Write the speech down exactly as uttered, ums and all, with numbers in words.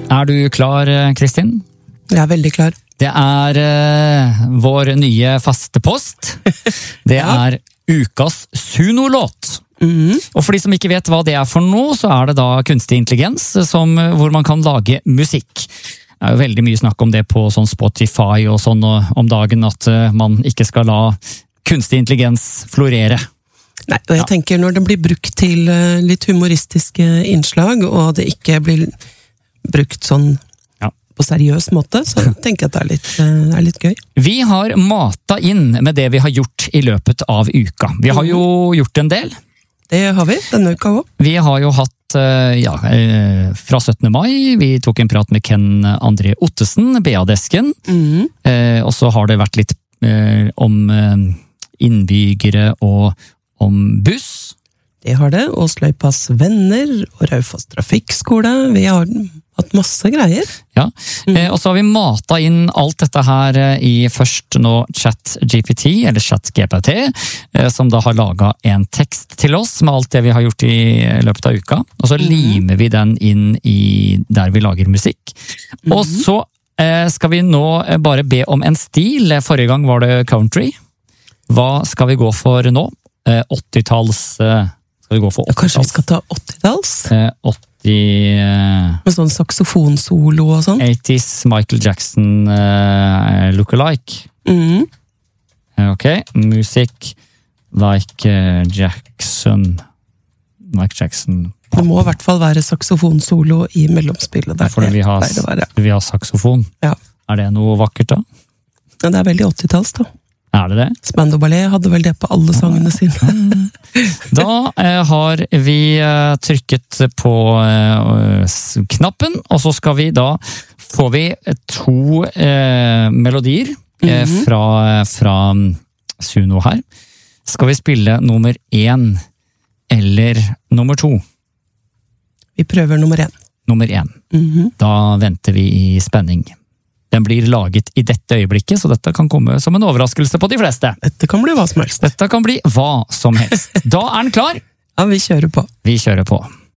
Er du klar, Kristin? Jeg er veldig klar. Det er uh, vår nye faste post. Det Ja. er ukas Suno-låt. Mhm. Og for de som ikke vet hva det er for noe, så er det da kunstig intelligens som, hvor man kan lage musikk. Det er jo veldig mye snakk om det på sånn Spotify og sånn og om dagen, at uh, man ikke skal la kunstig intelligens florere. Nei, og jeg Ja. tenker når den blir brukt til eh, litt humoristiske innslag, og det ikke blir brukt sånn Ja. på seriøs måte, så tenker jeg at det er litt, eh, det er litt gøy. Vi har mata inn med det vi har gjort i løpet av uka. Vi har jo gjort en del. Det har vi denne uka også. Vi har jo hatt, eh, ja, eh, fra syttende mai, vi tok en prat med Ken André Ottesen, B A-desken, Mhm. eh, og så har det vært litt eh, om eh, innbyggere og om buss. Det har det, og Sløypas venner, og Raufoss trafikkskole. Vi har hatt masse greier. Ja, eh, og så har vi mata inn alt dette her eh, i først nå ChatGPT, eller ChatGPT, eh, som da har laget en tekst til oss med alt det vi har gjort i løpet av uka. Og så limer vi den inn i der vi lager musikk. Og så eh, skal vi nå eh, bare be om en stil. Forrige gang var det country. Hva skal vi gå for nå? Eh, åttitalls... Eh, skal vi gå for Ja, kanskje vi åttitalls? skal ta åttitalls? Eh, åtti... Eh, Med sånn saksofonsolo og sånn. åttitalls Michael Jackson uh, look-alike. Mhm. Ok, musikk like uh, Jackson. Like Jackson. Det må i hvert fall være saksofonsolo i mellomspillet. Ja, Der fordi vi har, pleier det å være. vi har saksofon. Ja. Er det noe vakkert da? Ja, det er veldig åttitalls da. Er det det? Spandau Ballet hadde vel det på alle sangene sine. Da eh, har vi eh, trykket på eh, s- knappen, og så skal vi da, får vi to eh, melodier eh, Mhm. fra, fra Suno her. Skal vi spille nummer én eller nummer to? Vi prøver nummer én. Nummer én. Mhm. Da venter vi i spenning. Den blir laget i dette øyeblikket, så dette kan komme som en overraskelse på de fleste. Dette kan bli hva som helst. Dette kan bli hva som helst. Da er den klar! Ja, vi kjører på. Vi kjører på.